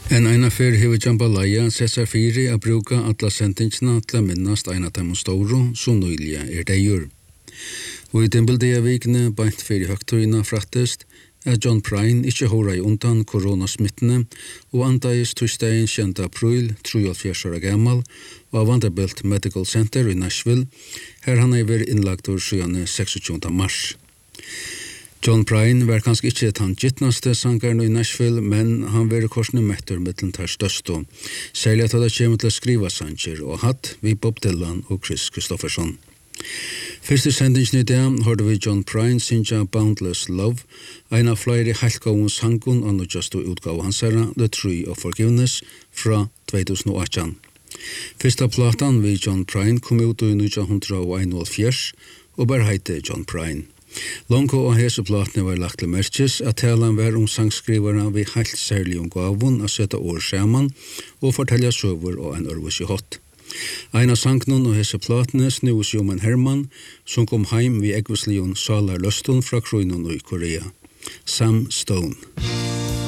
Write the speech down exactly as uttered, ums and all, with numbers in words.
En ena fer hever jambalaya sessar fire a bruka alla sendingsna til a minnast eina dem storo som nøyliga er deir. Og i dimbeldea vikne beint fyrir høgturina frattest er John Prine ikkje hóra i undan koronasmittene og andais tursdagen sjötta april trettioåtta år gammal og av Vanderbilt Medical Center i Nashville, her han er vært innlagtur sjøane tjueseks mars. John Prine var kanskje ikkje tan gittnaste sangaren i Nashville, men han var korsne mettur mittlen tar størsto, særlig at det kjem til å skriva sanger og hatt vi Bob Dylan og Chris Kristofferson. Fyrste sendingen i dag hørte vi John Prine synja Boundless Love, ein av flere halvgående sangun og nødjastu utgave hans herra, The Tree of Forgiveness, fra tjuetusenåtte. Fyrsta platan vi John Prine kom ut i nitjan einogfjøruti og bare heite John Prine. Longo og hese platene var lagt til merkes at talan var om sangskrivarna vi heilt særlig om gavun å sette år saman og fortelja søver og en ørvus i hot. Ein av sangnon og hese platene snus jo om en Herman som kom heim vi egveslion Salar Løstun fra Kroinon i Korea. Sam Stone.